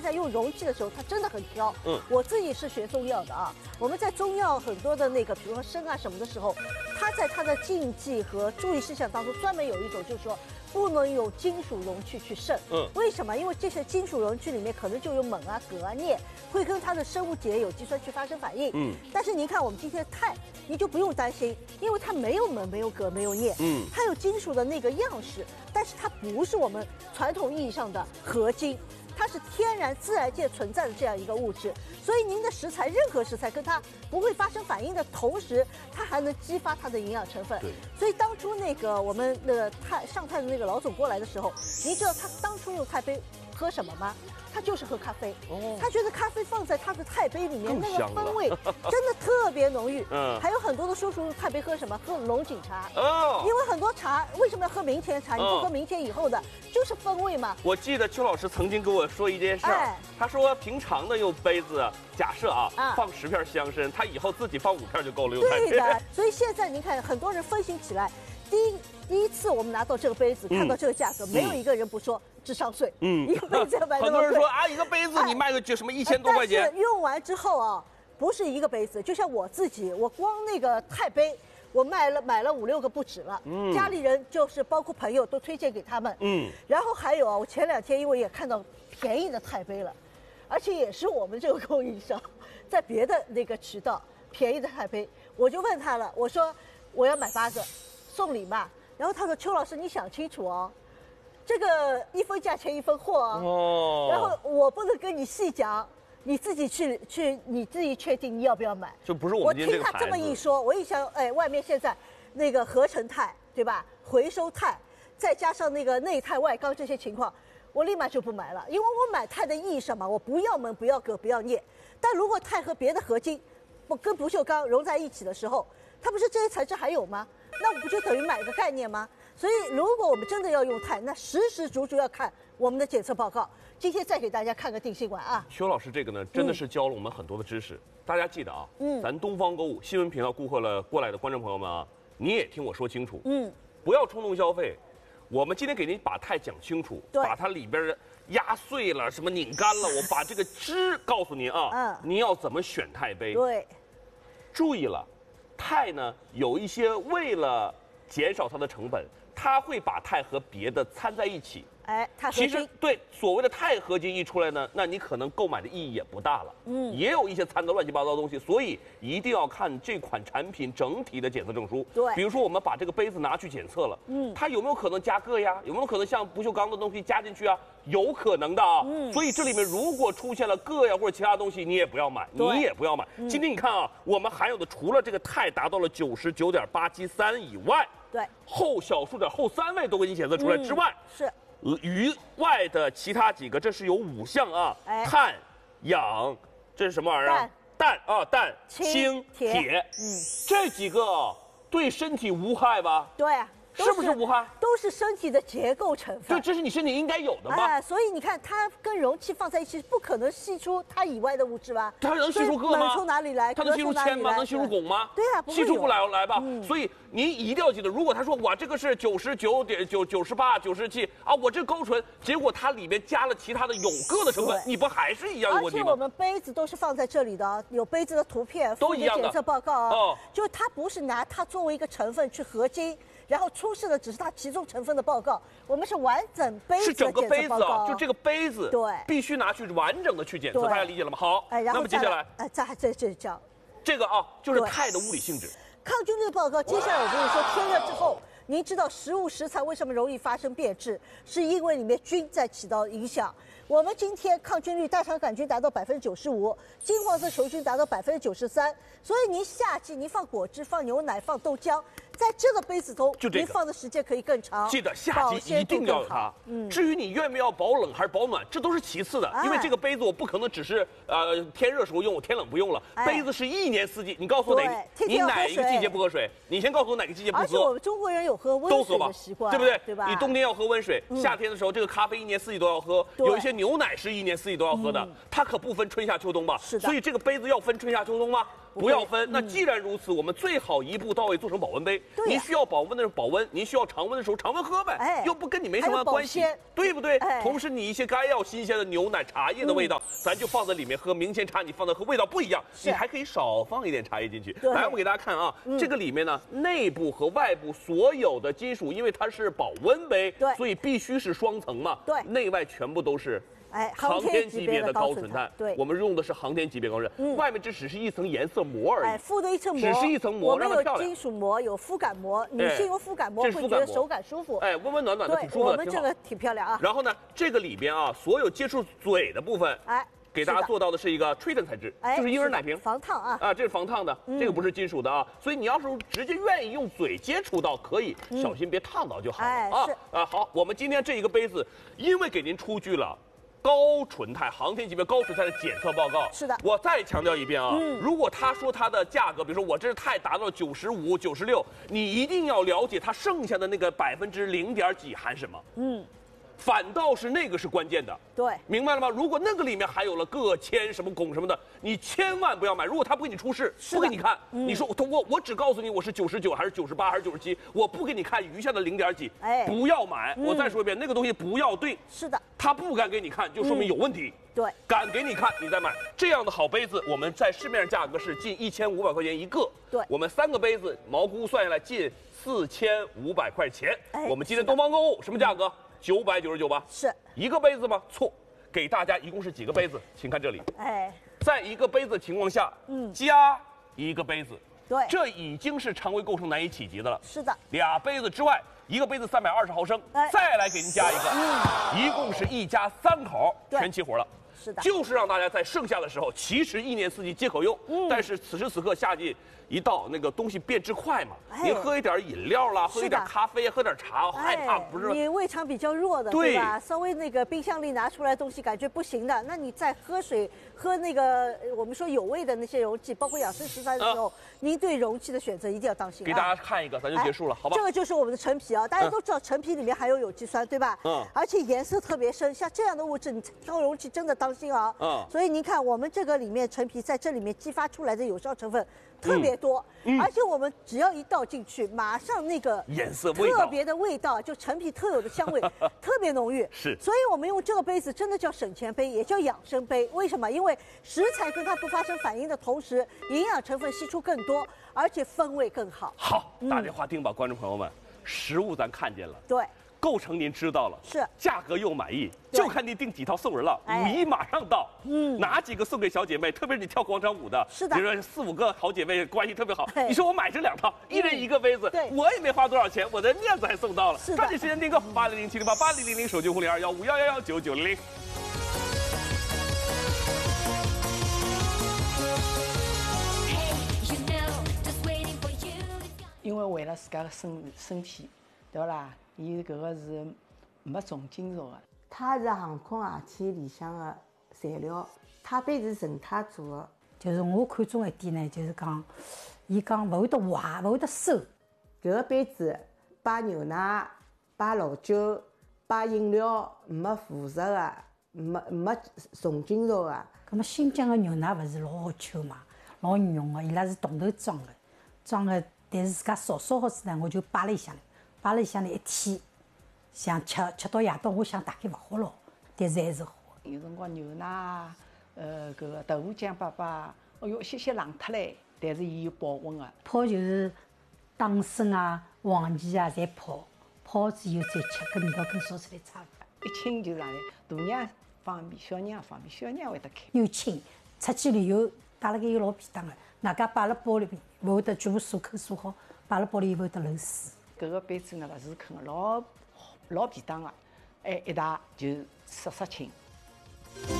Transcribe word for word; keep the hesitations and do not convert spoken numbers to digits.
在用容器的时候，它真的很挑。 嗯， 我自己是学中药的啊，我们在中药很多的那个，比如说参啊什么的时候，它在它的禁忌和注意事项当中，专门有一种就是说。不能用金属容器去渗， 嗯， 为什么？因为这些金属容器里面可能就有锰啊、铬啊、镍，会跟它的生物解有机酸去发生反应，嗯。但是您看我们今天的钛，你就不用担心，因为它没有锰、没有铬、没有镍，嗯，它有金属的那个样式，但是它不是我们传统意义上的合金。它是天然自然界存在的这样一个物质，所以您的食材任何食材跟它不会发生反应的同时，它还能激发它的营养成分。 对， 所以当初那个我们那个泰上泰的那个老总过来的时候，您知道他当初用钛杯喝什么吗？他就是喝咖啡，哦，他觉得咖啡放在他的钛杯里面，那个风味真的特别浓郁。嗯，还有很多的叔叔钛杯喝什么？喝龙井茶。哦，因为很多茶为什么要喝明前茶？你不喝明前以后的，就是风味嘛。 我记得邱老师曾经跟我说一件事儿，哎、他说平常的用杯子，假设啊，啊放十片香参，他以后自己放五片就够了。用钛杯。 对的，所以现在您看，很多人分析起来，第一第一次我们拿到这个杯子，看到这个价格，没有一个人不说。智商税，嗯，一个杯子要买那么贵。 很多人说啊，一个杯子你卖个就什么一千多块钱。 但是用完之后啊，不是一个杯子，就像我自己，我光那个钛杯，我买了买了五六个不止了。嗯，家里人就是包括朋友都推荐给他们。嗯，然后还有啊，我前两天因为也看到便宜的钛杯了，而且也是我们这个供应商在别的那个渠道便宜的钛杯，我就问他了，我说我要买八个，送礼嘛。然后他说邱老师你想清楚哦。这个一分价钱一分货啊，哦，然后我不能跟你细讲，你自己去去你自己确定你要不要买。 就不是我们今天这个牌子。 我听他这么一说，我一想，哎，外面现在那个合成钛，对吧？回收钛，再加上那个内钛外钢这些情况，我立马就不买了，因为我买钛的意义什么？我不要锰，不要铬，不要镍。但如果钛和别的合金，不跟不锈钢融在一起的时候，它不是这些材质还有吗？那我不就等于买个概念吗？所以，如果我们真的要用钛，那实时足足要看我们的检测报告。今天再给大家看个定心丸啊！ 邱老师这个呢，真的是教了我们很多的知识。嗯、大家记得啊，嗯，咱东方购物新闻频道顾客了过来的观众朋友们啊，你也听我说清楚，嗯，不要冲动消费。我们今天给您把钛讲清楚，把它里边压碎了，什么拧干了，我把这个汁告诉您啊，嗯，您要怎么选钛杯？ 对， 注意了，钛呢有一些为了减少它的成本。它会把钛和别的掺在一起， 哎，钛合金。 其实对所谓的钛合金一出来呢，那你可能购买的意义也不大了。嗯，也有一些掺的乱七八糟的东西，所以一定要看这款产品整体的检测证书。 对， 比如说我们把这个杯子拿去检测了，嗯，它有没有可能加铬呀？有没有可能像不锈钢的东西加进去啊？有可能的啊。嗯，所以这里面如果出现了铬呀或者其他东西，你也不要买，你也不要买。嗯、今天你看啊，我们含有的除了这个钛达到了九十九点八七三以外。 对， 后小数点后三位都给你检测出来之外， 嗯、是余外的其他几个，这是有五项啊，哎、碳、氧，这是什么玩意儿？氮，氮啊，氮、氢、铁，铁嗯，这几个对身体无害吧？ 对啊。 是不是无害？ 都是身体的结构成分。 对，这是你身体应该有的嘛。 哎，所以你看，它跟容器放在一起，不可能吸出它以外的物质吧？ 它能吸出铬吗？ 从哪里来？ 它能吸出铅吗？能吸出汞吗？ 对啊， 吸出不来来吧。所以您一定要记得，如果他说我这个是九十九点九九十八九十七啊，我这高纯，结果它里面加了其他的有铬的成分，你不还是一样有问题吗？ 而且我们杯子都是放在这里的，有杯子的图片， 都一样的检测报告啊。哦，就它不是拿它作为一个成分去合金。然后出示的只是它其中成分的报告，我们是完整杯子的检测报告。 是整个杯子啊，就这个杯子， 对， 必须拿去完整的去检测，大家理解了吗？好， 哎，然后那么接下来， 哎，这还这这叫这个啊，就是钛的物理性质。 抗菌率报告，接下来我跟你说，天热之后，您知道食物食材为什么容易发生变质，是因为里面菌在起到影响。我们今天抗菌率大肠杆菌达到百分之九十五，金黄色球菌达到百分之九十三，所以您夏季您放果汁、放牛奶、放豆浆，在这个杯子中， 就这个您放的时间可以更长。 记得夏季一定要有它。嗯，至于你愿不要保冷还是保暖，这都是其次的，因为这个杯子我不可能只是呃天热时候用，我天冷不用了。 哎、 杯子是一年四季，你告诉我哪个？你哪一个季节不喝水？你先告诉我哪个季节不喝。 而且我们中国人有喝温水的习惯， 对不对？ 对吧？ 你冬天要喝温水，嗯、夏天的时候这个咖啡一年四季都要喝，有一些牛奶是一年四季都要喝的，嗯、它可不分春夏秋冬吧？ 是的。 所以这个杯子要分春夏秋冬吗？不要分。嗯、那既然如此，我们最好一步到位做成保温杯。 对呀您需要保温的时候保温，您需要常温的时候常温喝呗， 哎又不跟你没什还有保么关系鲜， 对不对？ 哎同时你一些该要新鲜的牛奶、茶叶的味道，咱就放在里面喝。明显茶你放的和味道不一样， 是你还可以少放一点茶叶进去。 对来，我给大家看啊，这个里面呢，内部和外部所有的金属，因为它是保温杯， 对所以必须是双层嘛， 对内外全部都是。 哎， 航天级别的高纯碳碳，， 对， 我们用的是航天级别高纯碳，外面这只是一层颜色膜而哎， 已。 敷的一层膜， 只是一层膜我们有让它漂亮金属膜，有肤感膜，女性用肤感膜这是肤感膜会觉得手感舒服。 哎，温温暖暖的， 对挺，舒服的，挺好我们这个挺漂亮啊。 然后呢，这个里边啊，所有接触嘴的部分， 哎， 给大家是的做到的是一个吹腾材质， 哎就是婴儿是的奶瓶， 防烫啊。 啊，这是防烫的，这个不是金属的啊，所以你要是直接愿意用嘴接触到，可以，小心别烫到就好了啊哎是啊。好，我们今天这一个杯子，因为给您出具了。高纯碳航天级别高纯碳的检测报告是的我再强调一遍啊，如果他说它的价格，比如说我这是钛达到九十五、九十六，你一定要了解它剩下的那个百分之零点几含什么。嗯，反倒是那个是关键的。 对， 明白了吗？如果那个里面含有了铬铅什么汞什么的，你千万不要买。如果他不给你出示， 是的不给你看，你说我我我只告诉你我是九十九还是九十八还是九十七，我不给你看余下的零点几， 哎不要买。我再说一遍，那个东西不要对。 是的， 他不敢给你看，就说明有问题。 对， 敢给你看，你再买。这样的好杯子，我们在市面上价格是近一千五百块钱一个。 对我们三个杯子毛估算下来近四千五百块钱。 哎我们今天是的东方购物什么价格？九百九十九吧。 是， 一个杯子吗？错，给大家一共是几个杯子？请看这里， 哎， 在一个杯子情况下，嗯，加一个杯子， 对这已经是常规构成难以企及的了。 是的， 俩杯子之外，一个杯子三百二十毫升， 哎再来给您加一个，一共是一家三口对全齐活了。 是的就是让大家在盛夏的时候，其实一年四季皆可用。 嗯但是此时此刻夏季一到，那个东西变质快嘛， 哎您喝一点饮料啦，喝一点是的咖啡，喝点茶，害怕不是？ 你胃肠比较弱的， 对对吧？稍微那个冰箱里拿出来的东西感觉不行的，那你在喝水、喝那个呃我们说有味的那些容器，包括养生食材的时候，您对容器的选择一定要当心啊。 给大家看一个，咱就结束了，好吧这？个就是我们的陈皮啊，大家都知道陈皮里面含有有机酸，对吧？ 嗯而且颜色特别深，像这样的物质，你挑容器真的当心啊。 嗯所以您看，我们这个里面陈皮在这里面激发出来的有效成分特别多，而且我们只要一倒进去，马上那个颜色味道特别的味道，就陈皮特有的香味特别浓郁。 是所以我们用这个杯子真的叫省钱杯，也叫养生杯。为什么？因为食材跟它不发生反应的同时，营养成分析出更多，而且风味更好。 好，大电话听吧，观众朋友们，实物咱看见了。 对。 构成您知道了， 是价格又满意， 对就看您订几套送人了。 哎五一马上到，嗯，哪几个送给小姐妹？特别是你跳广场舞的， 是的比如说四五个好姐妹关系特别好， 哎你说我买这两套，一人一个杯子， 对我也没花多少钱，我的面子还送到了。 是的抓紧时间订购八零零七零八八零零零手机护零二幺五幺幺幺九九零零。 因为为了自家的身身体，对不啦？伊搿个是没重金属的。 它是航空航天里向的材料，钛杯是纯钛做的。 就是我看中一点呢，就是讲，伊讲勿会得坏，勿会得馊。 搿个杯子摆牛奶、摆老酒、摆饮料，没腐蚀的，没没重金属的。 葛么新疆个牛奶勿是老好吃嘛，老浓个，伊拉是铜头装个，装个，但是自家烧烧好子呢，我就摆了里向，摆了里向呢一天，想吃吃到夜到，我想大概勿好咯，但是还是好。 有辰光牛奶啊，呃，搿个豆腐浆粑粑，哎哟，些些冷脱嘞，但是伊有保温个。 泡就是党参啊、黄芪啊，侪泡，泡好之后再吃，搿味道跟烧出来差勿多。 一清就上来，大人方便，小人也方便，小人会得开。 又轻，出去旅游带了个又老便当个，外加摆辣包里边，勿会得全部锁口锁好，摆辣包里又勿会得漏水。 搿个杯子呢，勿是坑个，老老便当个，哎，一汏就杀杀青。